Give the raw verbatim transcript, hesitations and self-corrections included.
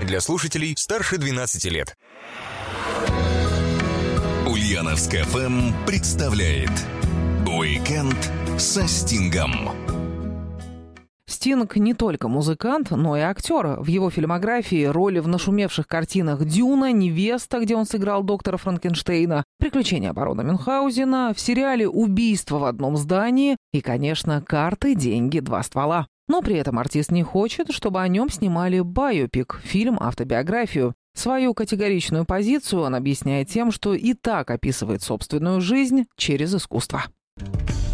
для слушателей старше двенадцати лет. Ульяновск эф эм представляет «Уикенд со Стингом». Стинг не только музыкант, но и актер. В его фильмографии роли в нашумевших картинах «Дюна», «Невеста», где он сыграл доктора Франкенштейна, «Приключения барона Мюнхгаузена», в сериале «Убийство в одном здании» и, конечно, «Карты, деньги, два ствола». Но при этом артист не хочет, чтобы о нем снимали байопик, фильм, автобиографию. Свою категоричную позицию он объясняет тем, что и так описывает собственную жизнь через искусство.